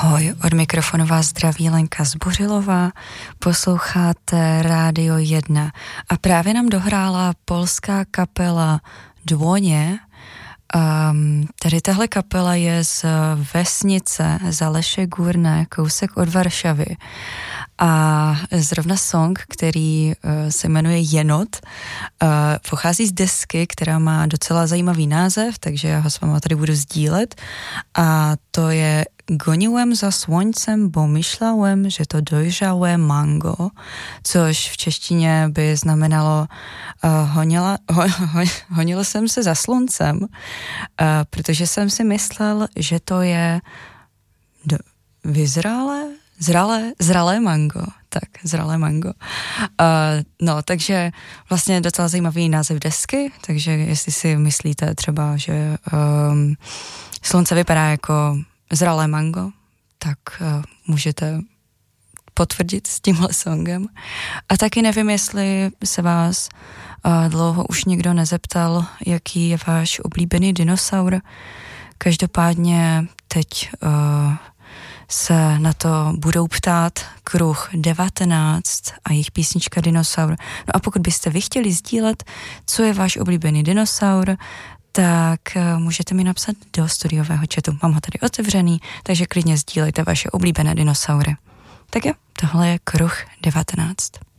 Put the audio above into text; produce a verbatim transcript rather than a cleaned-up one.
Ahoj, od mikrofonu vás zdraví Lenka Zbořilová, posloucháte Rádio jedna a právě nám dohrála polská kapela Dłonie. Um, tady tahle kapela je z vesnice Zaleše Górne, kousek od Varšavy. A zrovna song, který uh, se jmenuje Jenot, uh, pochází z desky, která má docela zajímavý název, takže já ho s váma tady budu sdílet. A to je Goniłem za słońcem, bo myślałem, že to dojrzałe mango, což v češtině by znamenalo uh, honila, ho, ho, honil jsem se za sluncem, uh, protože jsem si myslel, že to je do, vyzrálé, zralé, zralé mango. Tak, zralé mango. Uh, no, takže vlastně docela zajímavý název desky, takže jestli si myslíte třeba, že um, slunce vypadá jako zralé mango, tak uh, můžete potvrdit s tímhle songem. A taky nevím, jestli se vás uh, dlouho už nikdo nezeptal, jaký je váš oblíbený dinosaur. Každopádně teď uh, se na to budou ptát Kruh devatenáct a jejich písnička Dinosaur. No a pokud byste vy chtěli sdílet, co je váš oblíbený dinosaur, tak můžete mi napsat do studiového chatu. Mám ho tady otevřený, takže klidně sdílejte vaše oblíbené dinosaury. Tak jo, tohle je Kruh devatenáct.